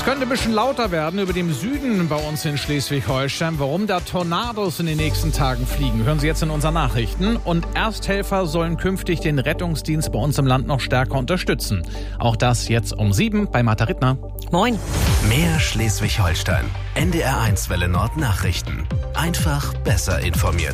Es könnte ein bisschen lauter werden über dem Süden bei uns in Schleswig-Holstein. Warum da Tornados in den nächsten Tagen fliegen, hören Sie jetzt in unseren Nachrichten. Und Ersthelfer sollen künftig den Rettungsdienst bei uns im Land noch stärker unterstützen. Auch das jetzt um 7 bei Martha Rittner. Moin. Mehr Schleswig-Holstein. NDR1 Welle Nord Nachrichten. Einfach besser informiert.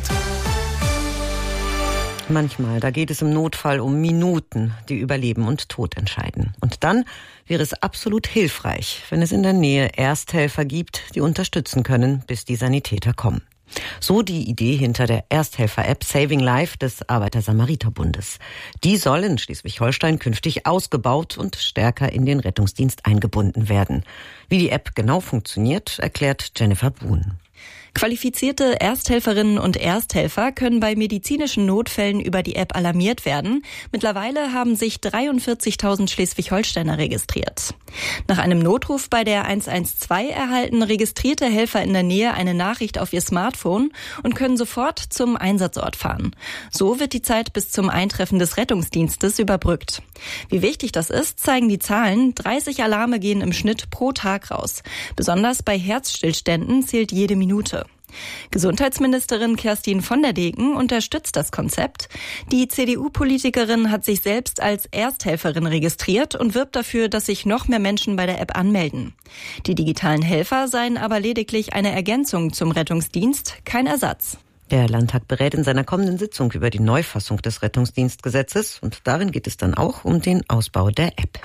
Manchmal, da geht es im Notfall um Minuten, die über Leben und Tod entscheiden. Und dann wäre es absolut hilfreich, wenn es in der Nähe Ersthelfer gibt, die unterstützen können, bis die Sanitäter kommen. So die Idee hinter der Ersthelfer-App Saving Life des Arbeiter-Samariter-Bundes. Die soll in Schleswig-Holstein künftig ausgebaut und stärker in den Rettungsdienst eingebunden werden. Wie die App genau funktioniert, erklärt Jennifer Buhn. Qualifizierte Ersthelferinnen und Ersthelfer können bei medizinischen Notfällen über die App alarmiert werden. Mittlerweile haben sich 43.000 Schleswig-Holsteiner registriert. Nach einem Notruf bei der 112 erhalten registrierte Helfer in der Nähe eine Nachricht auf ihr Smartphone und können sofort zum Einsatzort fahren. So wird die Zeit bis zum Eintreffen des Rettungsdienstes überbrückt. Wie wichtig das ist, zeigen die Zahlen. 30 Alarme gehen im Schnitt pro Tag raus. Besonders bei Herzstillständen zählt jede Minute. Gesundheitsministerin Kerstin von der Degen unterstützt das Konzept. Die CDU-Politikerin hat sich selbst als Ersthelferin registriert und wirbt dafür, dass sich noch mehr Menschen bei der App anmelden. Die digitalen Helfer seien aber lediglich eine Ergänzung zum Rettungsdienst, kein Ersatz. Der Landtag berät in seiner kommenden Sitzung über die Neufassung des Rettungsdienstgesetzes und darin geht es dann auch um den Ausbau der App.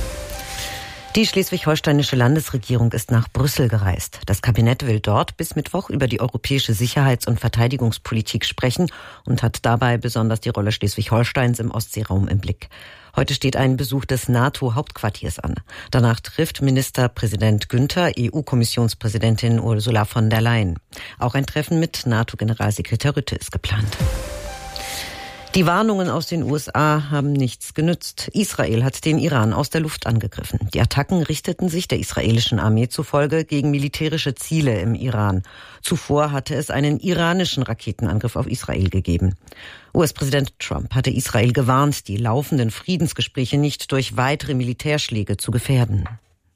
Die schleswig-holsteinische Landesregierung ist nach Brüssel gereist. Das Kabinett will dort bis Mittwoch über die europäische Sicherheits- und Verteidigungspolitik sprechen und hat dabei besonders die Rolle Schleswig-Holsteins im Ostseeraum im Blick. Heute steht ein Besuch des NATO-Hauptquartiers an. Danach trifft Ministerpräsident Günther EU-Kommissionspräsidentin Ursula von der Leyen. Auch ein Treffen mit NATO-Generalsekretär Rutte ist geplant. Die Warnungen aus den USA haben nichts genützt. Israel hat den Iran aus der Luft angegriffen. Die Attacken richteten sich der israelischen Armee zufolge gegen militärische Ziele im Iran. Zuvor hatte es einen iranischen Raketenangriff auf Israel gegeben. US-Präsident Trump hatte Israel gewarnt, die laufenden Friedensgespräche nicht durch weitere Militärschläge zu gefährden.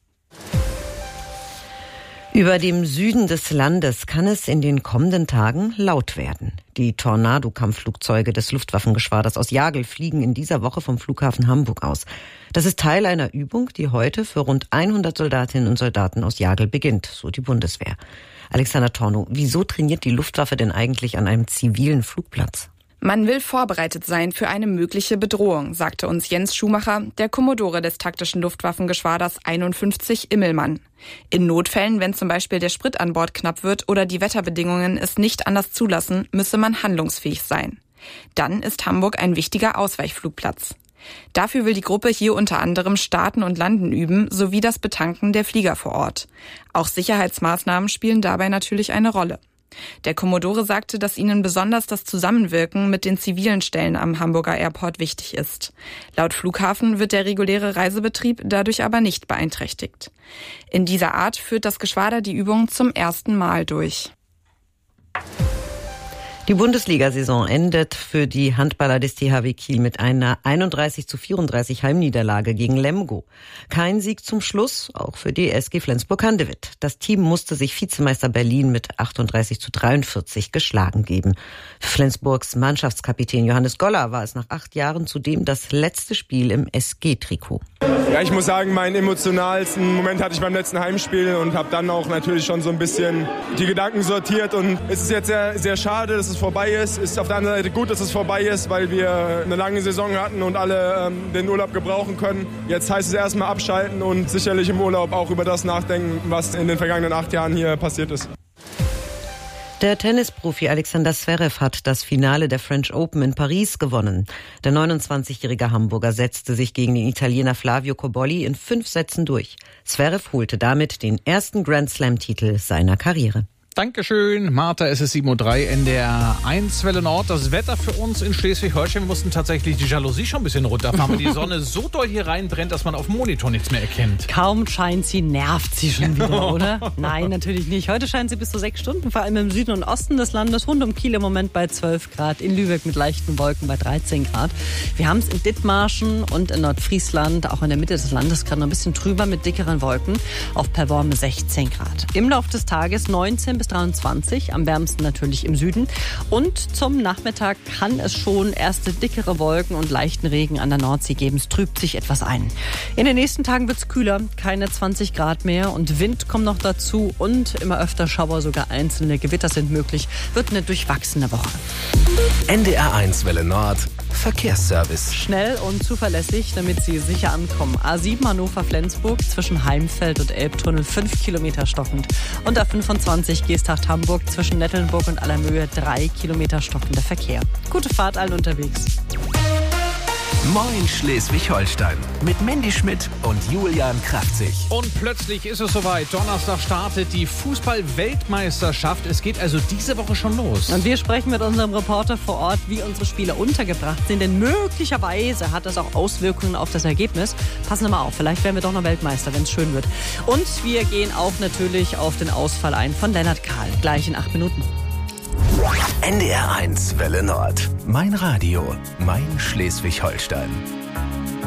Über dem Süden des Landes kann es in den kommenden Tagen laut werden. Die Tornado-Kampfflugzeuge des Luftwaffengeschwaders aus Jagel fliegen in dieser Woche vom Flughafen Hamburg aus. Das ist Teil einer Übung, die heute für rund 100 Soldatinnen und Soldaten aus Jagel beginnt, so die Bundeswehr. Alexander Tornow, wieso trainiert die Luftwaffe denn eigentlich an einem zivilen Flugplatz? Man will vorbereitet sein für eine mögliche Bedrohung, sagte uns Jens Schumacher, der Kommodore des taktischen Luftwaffengeschwaders 51 Immelmann. In Notfällen, wenn zum Beispiel der Sprit an Bord knapp wird oder die Wetterbedingungen es nicht anders zulassen, müsse man handlungsfähig sein. Dann ist Hamburg ein wichtiger Ausweichflugplatz. Dafür will die Gruppe hier unter anderem Starten und Landen üben, sowie das Betanken der Flieger vor Ort. Auch Sicherheitsmaßnahmen spielen dabei natürlich eine Rolle. Der Kommodore sagte, dass ihnen besonders das Zusammenwirken mit den zivilen Stellen am Hamburger Airport wichtig ist. Laut Flughafen wird der reguläre Reisebetrieb dadurch aber nicht beeinträchtigt. In dieser Art führt das Geschwader die Übung zum ersten Mal durch. Die Bundesliga-Saison endet für die Handballer des THW Kiel mit einer 31:34 Heimniederlage gegen Lemgo. Kein Sieg zum Schluss, auch für die SG Flensburg-Handewitt. Das Team musste sich Vizemeister Berlin mit 38:43 geschlagen geben. Für Flensburgs Mannschaftskapitän Johannes Goller war es nach 8 Jahren zudem das letzte Spiel im SG-Trikot. Ja, ich muss sagen, meinen emotionalsten Moment hatte ich beim letzten Heimspiel und habe dann auch natürlich schon so ein bisschen die Gedanken sortiert. Und es ist jetzt sehr, sehr schade, dass es vorbei ist. Ist auf der anderen Seite gut, dass es vorbei ist, weil wir eine lange Saison hatten und alle den Urlaub gebrauchen können. Jetzt heißt es erstmal abschalten und sicherlich im Urlaub auch über das nachdenken, was in den vergangenen 8 Jahren hier passiert ist. Der Tennisprofi Alexander Zverev hat das Finale der French Open in Paris gewonnen. Der 29-jährige Hamburger setzte sich gegen den Italiener Flavio Cobolli in 5 Sätzen durch. Zverev holte damit den ersten Grand-Slam-Titel seiner Karriere. Dankeschön, Martha. Es ist 7:03 Uhr, NDR 1 Welle Nord. Das Wetter für uns in Schleswig-Holstein. Wir mussten tatsächlich die Jalousie schon ein bisschen runterfahren, weil die Sonne so doll hier reinbrennt, dass man auf dem Monitor nichts mehr erkennt. Kaum scheint sie, nervt sie schon wieder, oder? Nein, natürlich nicht. Heute scheint sie bis zu 6 Stunden, vor allem im Süden und Osten des Landes. Rund um Kiel im Moment bei 12 Grad. In Lübeck mit leichten Wolken bei 13 Grad. Wir haben es in Dithmarschen und in Nordfriesland, auch in der Mitte des Landes, gerade noch ein bisschen trüber mit dickeren Wolken. Auf Perworm 16 Grad. Im Laufe des Tages 19 bis 23, am wärmsten natürlich im Süden. Und zum Nachmittag kann es schon erste dickere Wolken und leichten Regen an der Nordsee geben. Es trübt sich etwas ein. In den nächsten Tagen wird es kühler, keine 20 Grad mehr und Wind kommt noch dazu und immer öfter Schauer, sogar einzelne Gewitter sind möglich. Wird eine durchwachsene Woche. NDR 1 Welle Nord, Verkehrsservice. Schnell und zuverlässig, damit Sie sicher ankommen. A7 Hannover-Flensburg zwischen Heimfeld und Elbtunnel 5 Kilometer stockend. Und A25 Geesthacht-Hamburg zwischen Nettelnburg und Allermöhe 3 Kilometer stockender Verkehr. Gute Fahrt allen unterwegs. Moin Schleswig-Holstein mit Mandy Schmidt und Julian Kraftzig. Und plötzlich ist es soweit. Donnerstag startet die Fußball-Weltmeisterschaft. Es geht also diese Woche schon los. Und wir sprechen mit unserem Reporter vor Ort, wie unsere Spieler untergebracht sind. Denn möglicherweise hat das auch Auswirkungen auf das Ergebnis. Passen wir mal auf, vielleicht werden wir doch noch Weltmeister, wenn es schön wird. Und wir gehen auch natürlich auf den Ausfall ein von Lennart Kahl. Gleich in 8 Minuten. NDR 1 Welle Nord. Mein Radio, mein Schleswig-Holstein.